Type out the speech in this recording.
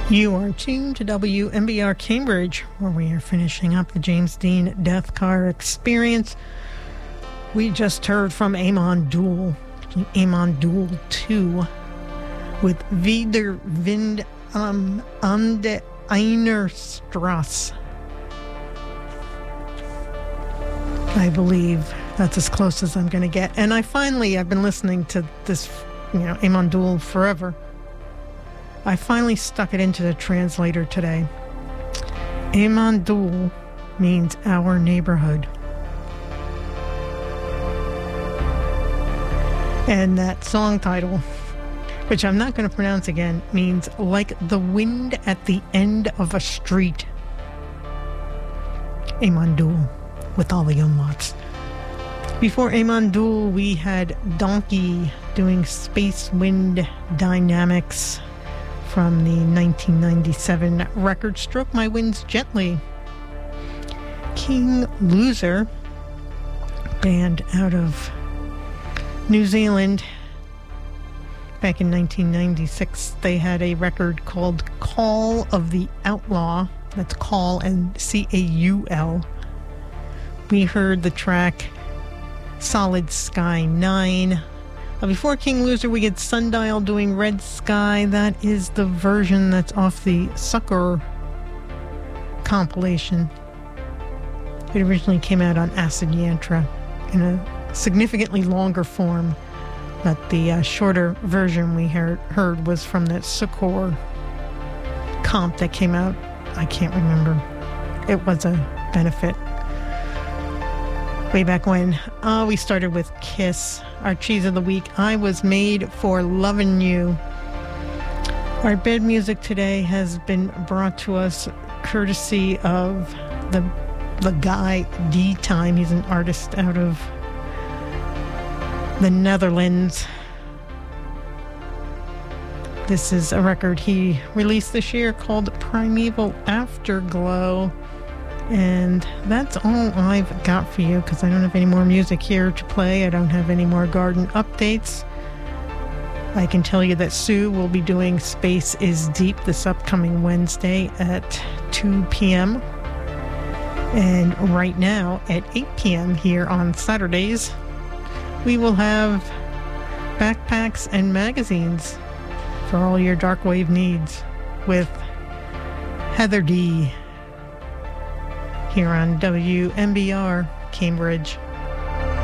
You are tuned to WMBR Cambridge, where we are finishing up the James Dean Death Car Experience. We just heard from Amon Düül 2 with Wieder Wind an der Einerstrasse. I believe that's as close as I'm going to get. And I've been listening to this, Amon Düül forever. I finally stuck it into the translator today. Amon Düül means our neighborhood. And that song title, which I'm not going to pronounce again, means like the wind at the end of a street. Amon Düül with all the umlauts. Before Amon Düül, we had Donkey doing Space Wind Dynamics from the 1997 record Stroke My Winds Gently. King Loser, band out of New Zealand, back in 1996, they had a record called Call of the Outlaw. That's Call and C-A-U-L. We heard the track Solid Sky 9. Before King Loser, we get Sundial doing Red Sky. That is the version that's off the Sucker compilation. It originally came out on Acid Yantra in a significantly longer form, but the shorter version we heard was from the Sucker comp that came out. I can't remember. It was a benefit way back when. We started with Kiss, our cheese of the week. I Was Made for Lovin' You. Our bed music today has been brought to us courtesy of the guy D-Time. He's an artist out of the Netherlands. This is a record he released this year called Primeval Afterglow. And that's all I've got for you, because I don't have any more music here to play. I don't have any more garden updates. I can tell you that Sue will be doing Space is Deep this upcoming Wednesday at 2 p.m. And right now at 8 p.m. here on Saturdays, we will have backpacks and magazines for all your dark wave needs with Heather D. here on WMBR Cambridge.